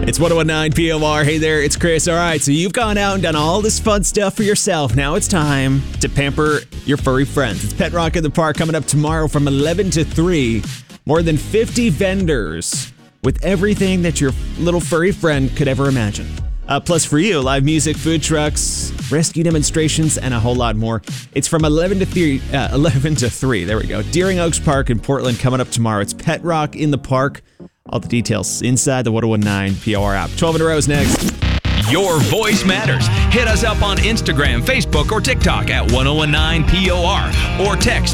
It's 101.9 POR. Hey there, it's Chris. All right, so you've gone out and done all this fun stuff for yourself. Now it's time to pamper your furry friends. It's Pet Rock in the Park coming up tomorrow from 11 to 3. More than 50 vendors with everything that your little furry friend could ever imagine. Plus for you, live music, food trucks, rescue demonstrations, and a whole lot more. It's from 11 to 3. There we go. Deering Oaks Park in Portland coming up tomorrow. It's Pet Rock in the Park. All the details inside the 101.9 POR app. 12 in a row is next. Your voice matters. Hit us up on Instagram, Facebook, or TikTok at 1019POR or text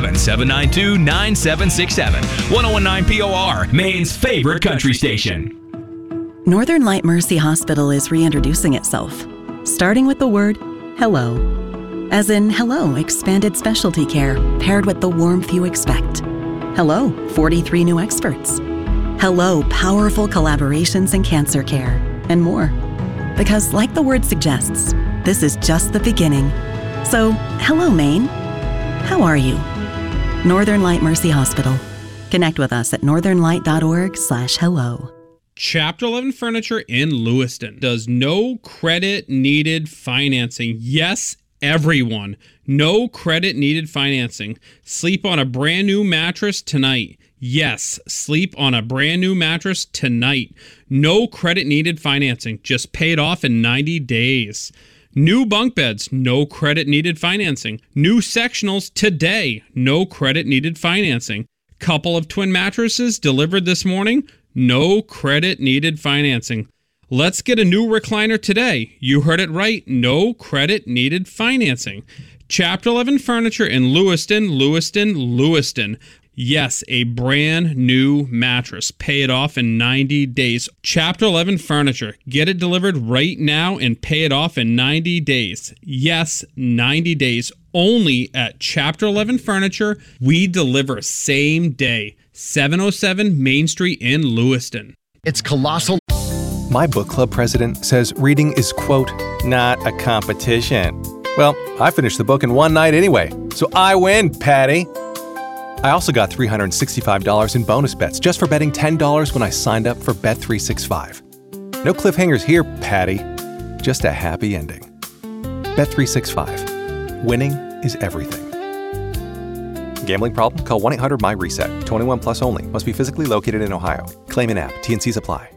207-792-9767. 1019 POR, Maine's favorite country station. Northern Light Mercy Hospital is reintroducing itself, starting with the word hello. As in hello, expanded specialty care paired with the warmth you expect. Hello, 43 new experts. Hello, powerful collaborations in cancer care, and more. Because like the word suggests, this is just the beginning. So, hello, Maine. How are you? Northern Light Mercy Hospital. Connect with us at northernlight.org/hello. Chapter 11 Furniture in Lewiston does no credit needed financing. Yes, everyone. No credit needed financing. Sleep on a brand new mattress tonight. Yes, sleep on a brand new mattress tonight. No credit needed financing. Just pay it off in 90 days. New bunk beds. No credit needed financing. New sectionals today. No credit needed financing. Couple of twin mattresses delivered this morning. No credit needed financing. Let's get a new recliner today. You heard it right. No credit needed financing. Chapter 11 Furniture in Lewiston, Lewiston, Lewiston. Yes, a brand new mattress. Pay it off in 90 days. Chapter 11 Furniture. Get it delivered right now and pay it off in 90 days. Yes, 90 days. Only at Chapter 11 Furniture. We deliver same day. 707 Main Street in Lewiston. It's colossal. My book club president says reading is, quote, not a competition. Well, I finished the book in one night anyway, so I win, Patty. I also got $365 in bonus bets just for betting $10 when I signed up for Bet365. No cliffhangers here, Patty. Just a happy ending. Bet365. Winning is everything. Gambling problem? Call 1-800-MY-RESET. 21 plus only. Must be physically located in Ohio. Claim in app. T&Cs apply.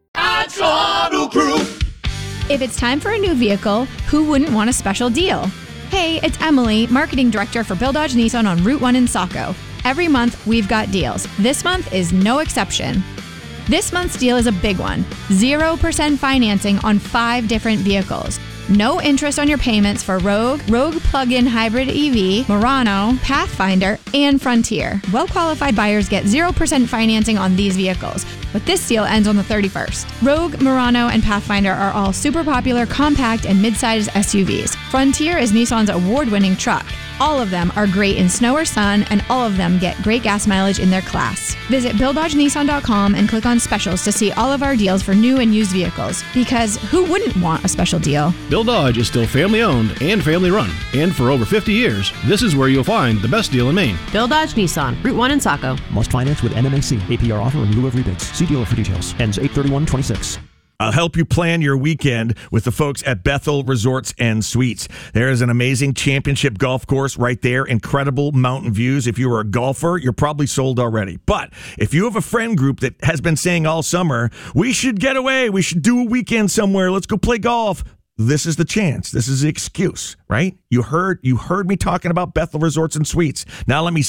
If it's time for a new vehicle, who wouldn't want a special deal? Hey, it's Emily, Marketing Director for Bill Dodge Nissan on Route 1 in Saco. Every month, we've got deals. This month is no exception. This month's deal is a big one. 0% financing on 5 different vehicles. No interest on your payments for Rogue plug-in hybrid EV, Murano, Pathfinder, and Frontier. Well-qualified buyers get 0% financing on these vehicles, but this deal ends on the 31st. Rogue, Murano, and Pathfinder are all super popular compact and mid-sized SUVs. Frontier is Nissan's award-winning truck. All of them are great in snow or sun, and all of them get great gas mileage in their class. Visit BillDodgeNissan.com and click on specials to see all of our deals for new and used vehicles. Because who wouldn't want a special deal? Bill Dodge is still family-owned and family-run. And for over 50 years, this is where you'll find the best deal in Maine. Bill Dodge Nissan, Route 1 in Saco. Must finance with NMAC. APR offer in lieu of rebates. See dealer for details. Ends 8/31/26. I'll help you plan your weekend with the folks at Bethel Resorts and Suites. There is an amazing championship golf course right there, incredible mountain views. If you are a golfer, you're probably sold already. But if you have a friend group that has been saying all summer, we should get away, we should do a weekend somewhere, let's go play golf. This is the chance. This is the excuse, right? You heard me talking about Bethel Resorts and Suites. Now let me